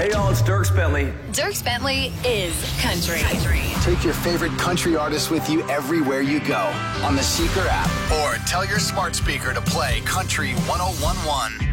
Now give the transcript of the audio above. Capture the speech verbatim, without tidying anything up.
Hey, y'all, it's Dierks Bentley. Dierks Bentley is country. country. Take your favorite country artists with you everywhere you go on the Seeker app, or tell your smart speaker to play Country one oh one one.